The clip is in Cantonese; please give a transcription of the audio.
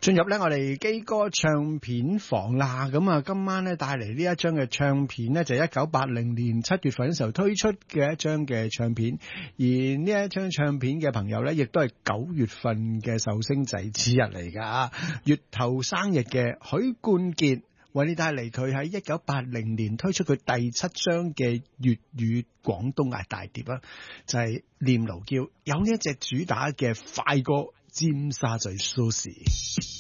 進入咧我哋基哥唱片房啦，咁啊今晚咧帶嚟呢一張嘅唱片咧就係1980年7月份嘅時候推出嘅一張嘅唱片，而呢一張唱片嘅朋友咧亦都係9月份嘅壽星仔之一嚟噶，月頭生日嘅許冠傑為你帶嚟佢喺1980年推出佢第7張嘅粵語廣東嗌大碟啦，就係、是、念奴嬌，有呢一隻主打嘅快歌《尖沙咀蘇士》。